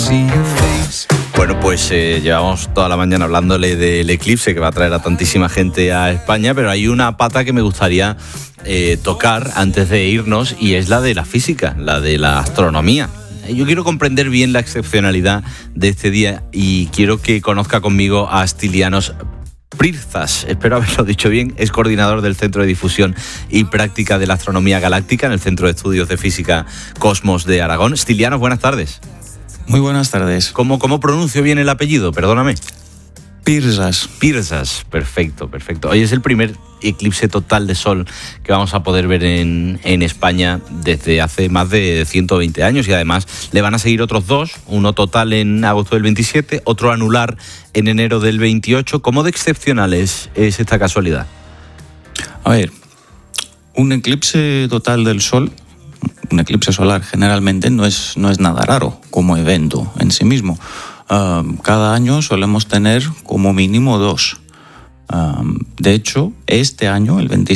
Bueno, pues llevamos toda la mañana hablándole del eclipse que va a traer a tantísima gente a España, pero hay una pata que me gustaría tocar antes de irnos, y es la de la física, la de la astronomía. Yo quiero comprender bien la excepcionalidad de este día y quiero que conozca conmigo a Stylianos Prirzas, espero haberlo dicho bien, es coordinador del Centro de Difusión y Práctica de la Astronomía Galáctica en el Centro de Estudios de Física Cosmos de Aragón. Stylianos, buenas tardes. Muy buenas tardes. ¿Cómo pronuncio bien el apellido? Perdóname. Pirzas. Pirzas, perfecto. Hoy es el primer eclipse total de sol que vamos a poder ver en España desde hace más de 120 años, y además le van a seguir otros dos, uno total en agosto del 27, otro anular en enero del 28. ¿Cómo de excepcional es esta casualidad? A ver, un eclipse total del sol, un eclipse solar generalmente no es nada raro como evento en sí mismo. Cada año solemos tener como mínimo dos. De hecho, este año, el